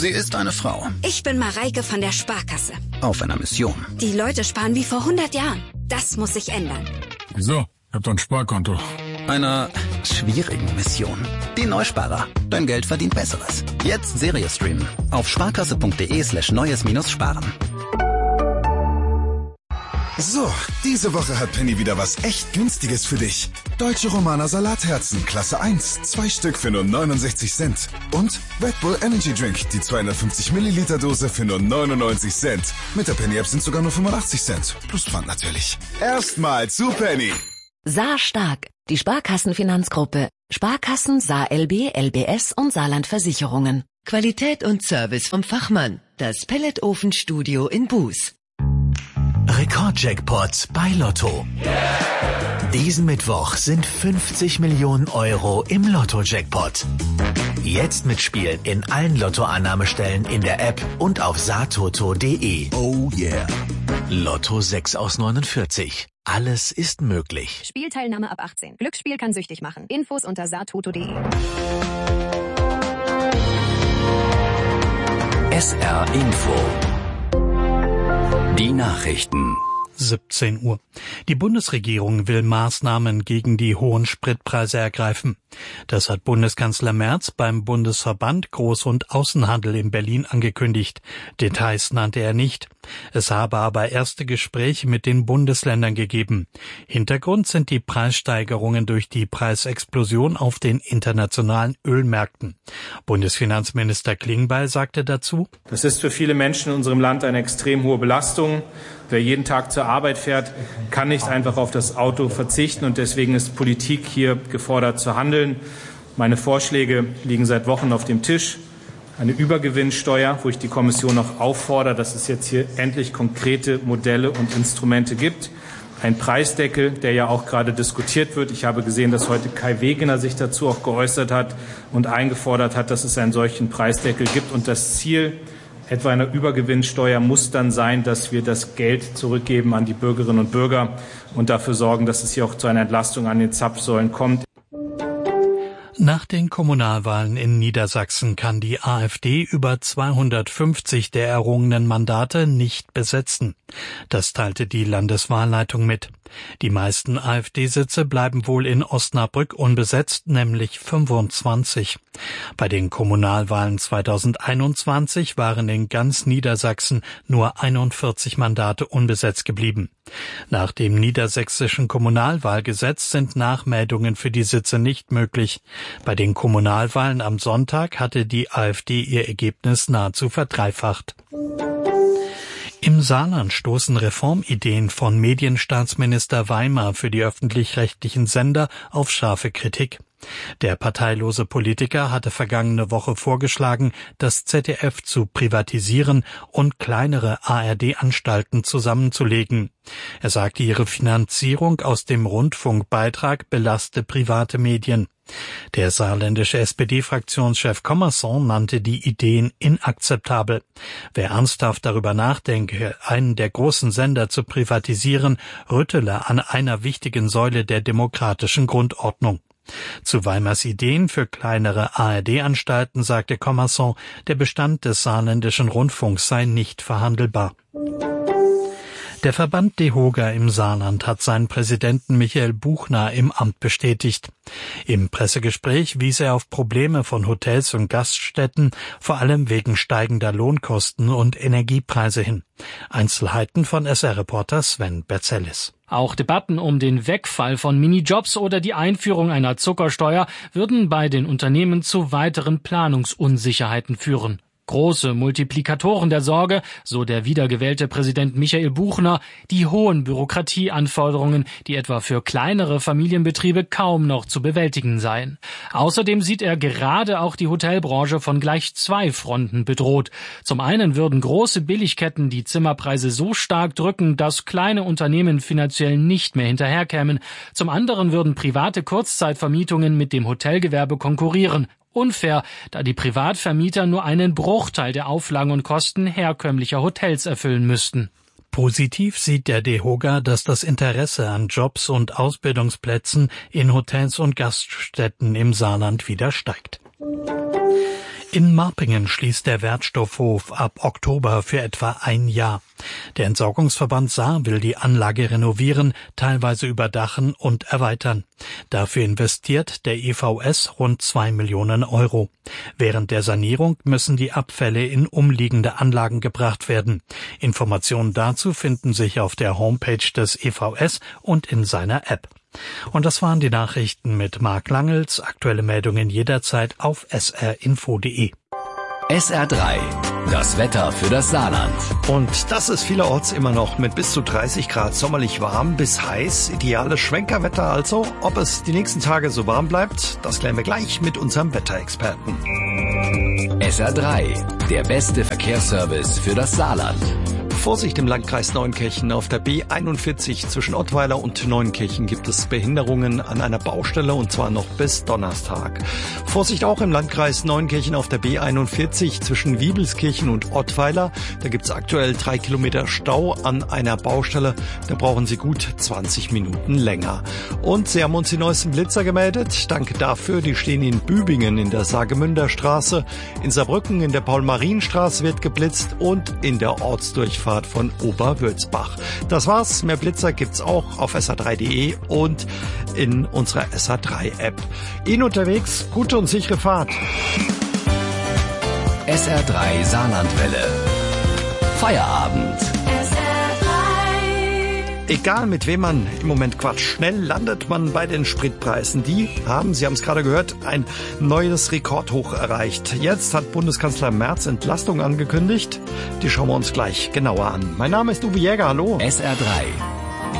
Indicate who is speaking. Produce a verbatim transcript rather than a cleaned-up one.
Speaker 1: Sie ist eine Frau.
Speaker 2: Ich bin Mareike von der Sparkasse.
Speaker 1: Auf einer Mission.
Speaker 2: Die Leute sparen wie vor hundert Jahren. Das muss sich ändern.
Speaker 3: Wieso? Ich hab doch ein Sparkonto.
Speaker 1: Einer schwierigen Mission. Die Neusparer. Dein Geld verdient Besseres. Jetzt Serie streamen. Auf sparkasse.de slash neues minus sparen.
Speaker 4: So, diese Woche hat Penny wieder was echt Günstiges für dich. Deutsche Romaner Salatherzen, Klasse eins, zwei Stück für nur neunundsechzig Cent. Und Red Bull Energy Drink, die zweihundertfünfzig Milliliter Dose für nur neunundneunzig Cent. Mit der Penny App sind sogar nur fünfundachtzig Cent. Plus Pfand natürlich. Erstmal zu Penny.
Speaker 5: Saar Stark, die Sparkassenfinanzgruppe. Sparkassen, Saar L B, L B S und Saarland Versicherungen.
Speaker 6: Qualität und Service vom Fachmann. Das Pelletofenstudio in Buß.
Speaker 7: Rekordjackpot bei Lotto. Diesen Mittwoch sind fünfzig Millionen Euro im Lotto-Jackpot. Jetzt mitspielen in allen Lottoannahmestellen in der App und auf saartoto punkt de.
Speaker 4: Oh yeah.
Speaker 7: Lotto sechs aus neunundvierzig. Alles ist möglich.
Speaker 8: Spielteilnahme ab achtzehn. Glücksspiel kann süchtig machen. Infos unter saartoto punkt de.
Speaker 9: S R Info. Die Nachrichten.
Speaker 10: siebzehn Uhr. Die Bundesregierung will Maßnahmen gegen die hohen Spritpreise ergreifen. Das hat Bundeskanzler Merz beim Bundesverband Groß- und Außenhandel in Berlin angekündigt. Details nannte er nicht. Es habe aber erste Gespräche mit den Bundesländern gegeben. Hintergrund sind die Preissteigerungen durch die Preisexplosion auf den internationalen Ölmärkten. Bundesfinanzminister Klingbeil sagte dazu:
Speaker 11: Das ist für viele Menschen in unserem Land eine extrem hohe Belastung. Wer jeden Tag zur Arbeit fährt, kann nicht einfach auf das Auto verzichten, und deswegen ist Politik hier gefordert zu handeln. Meine Vorschläge liegen seit Wochen auf dem Tisch. Eine Übergewinnsteuer, wo ich die Kommission noch auffordere, dass es jetzt hier endlich konkrete Modelle und Instrumente gibt. Ein Preisdeckel, der ja auch gerade diskutiert wird. Ich habe gesehen, dass heute Kai Wegener sich dazu auch geäußert hat und eingefordert hat, dass es einen solchen Preisdeckel gibt. Und das Ziel etwa einer Übergewinnsteuer muss dann sein, dass wir das Geld zurückgeben an die Bürgerinnen und Bürger und dafür sorgen, dass es hier auch zu einer Entlastung an den Zapfsäulen kommt.
Speaker 10: Nach den Kommunalwahlen in Niedersachsen kann die AfD über zweihundertfünfzig der errungenen Mandate nicht besetzen. Das teilte die Landeswahlleitung mit. Die meisten AfD-Sitze bleiben wohl in Osnabrück unbesetzt, nämlich fünfundzwanzig. Bei den Kommunalwahlen zweitausendeinundzwanzig waren in ganz Niedersachsen nur einundvierzig Mandate unbesetzt geblieben. Nach dem niedersächsischen Kommunalwahlgesetz sind Nachmeldungen für die Sitze nicht möglich. Bei den Kommunalwahlen am Sonntag hatte die AfD ihr Ergebnis nahezu verdreifacht. Im Saarland stoßen Reformideen von Medienstaatsminister Weimar für die öffentlich-rechtlichen Sender auf scharfe Kritik. Der parteilose Politiker hatte vergangene Woche vorgeschlagen, das Z D F zu privatisieren und kleinere A R D-Anstalten zusammenzulegen. Er sagte, ihre Finanzierung aus dem Rundfunkbeitrag belaste private Medien. Der saarländische S P D-Fraktionschef Commerson nannte die Ideen inakzeptabel. Wer ernsthaft darüber nachdenke, einen der großen Sender zu privatisieren, rüttele an einer wichtigen Säule der demokratischen Grundordnung. Zu Weimars Ideen für kleinere A R D-Anstalten sagte Commerson, der Bestand des saarländischen Rundfunks sei nicht verhandelbar. Der Verband DEHOGA im Saarland hat seinen Präsidenten Michael Buchner im Amt bestätigt. Im Pressegespräch wies er auf Probleme von Hotels und Gaststätten, vor allem wegen steigender Lohnkosten und Energiepreise hin. Einzelheiten von S R-Reporter Sven Berzellis.
Speaker 12: Auch Debatten um den Wegfall von Minijobs oder die Einführung einer Zuckersteuer würden bei den Unternehmen zu weiteren Planungsunsicherheiten führen. Große Multiplikatoren der Sorge, so der wiedergewählte Präsident Michael Buchner, die hohen Bürokratieanforderungen, die etwa für kleinere Familienbetriebe kaum noch zu bewältigen seien. Außerdem sieht er gerade auch die Hotelbranche von gleich zwei Fronten bedroht. Zum einen würden große Billigketten die Zimmerpreise so stark drücken, dass kleine Unternehmen finanziell nicht mehr hinterherkämen. Zum anderen würden private Kurzzeitvermietungen mit dem Hotelgewerbe konkurrieren. Unfair, da die Privatvermieter nur einen Bruchteil der Auflagen und Kosten herkömmlicher Hotels erfüllen müssten.
Speaker 10: Positiv sieht der DEHOGA, dass das Interesse an Jobs und Ausbildungsplätzen in Hotels und Gaststätten im Saarland wieder steigt. In In Marpingen schließt der Wertstoffhof ab Oktober für etwa ein Jahr. Der Entsorgungsverband Saar will die Anlage renovieren, teilweise überdachen und erweitern. Dafür investiert der E V S rund zwei Millionen Euro. Während der Sanierung müssen die Abfälle in umliegende Anlagen gebracht werden. Informationen dazu finden sich auf der Homepage des E V S und in seiner App. Und das waren die Nachrichten mit Marc Langels. Aktuelle Meldungen jederzeit auf s r info punkt d e.
Speaker 9: S R drei, das Wetter für das Saarland.
Speaker 13: Und das ist vielerorts immer noch mit bis zu dreißig Grad sommerlich warm bis heiß. Ideales Schwenkerwetter also. Ob es die nächsten Tage so warm bleibt, das klären wir gleich mit unserem Wetterexperten.
Speaker 9: S R drei, der beste Verkehrsservice für das Saarland.
Speaker 13: Vorsicht im Landkreis Neunkirchen. Auf der B einundvierzig zwischen Ottweiler und Neunkirchen gibt es Behinderungen an einer Baustelle und zwar noch bis Donnerstag. Vorsicht auch im Landkreis Neunkirchen auf der B einundvierzig zwischen Wiebelskirchen und Ottweiler. Da gibt es aktuell drei Kilometer Stau an einer Baustelle. Da brauchen Sie gut zwanzig Minuten länger. Und Sie haben uns die neuesten Blitzer gemeldet. Danke dafür. Die stehen in Bübingen in der Saargemünder Straße. In Saarbrücken in der Paul-Marien-Straße wird geblitzt und in der Ortsdurchfahrt von Oberwülzbach. Das war's. Mehr Blitzer gibt's auch auf s r drei punkt d e und in unserer S R drei App. Ihnen unterwegs gute und sichere Fahrt.
Speaker 9: S R drei Saarlandwelle. Feierabend.
Speaker 13: Egal mit wem man im Moment quatscht, schnell landet man bei den Spritpreisen. Die haben, Sie haben es gerade gehört, ein neues Rekordhoch erreicht. Jetzt hat Bundeskanzler Merz Entlastung angekündigt. Die schauen wir uns gleich genauer an. Mein Name ist Uwe Jäger, hallo.
Speaker 9: S R drei.